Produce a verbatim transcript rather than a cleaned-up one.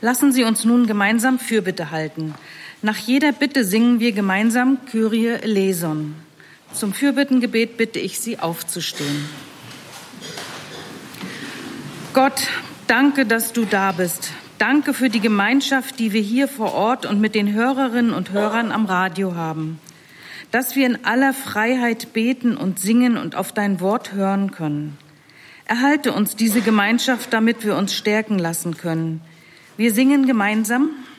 Lassen Sie uns nun gemeinsam Fürbitte halten. Nach jeder Bitte singen wir gemeinsam Kyrie eleison. Zum Fürbittengebet bitte ich Sie aufzustehen. Gott, danke, dass du da bist. Danke für die Gemeinschaft, die wir hier vor Ort und mit den Hörerinnen und Hörern am Radio haben. Dass wir in aller Freiheit beten und singen und auf dein Wort hören können. Erhalte uns diese Gemeinschaft, damit wir uns stärken lassen können. Wir singen gemeinsam.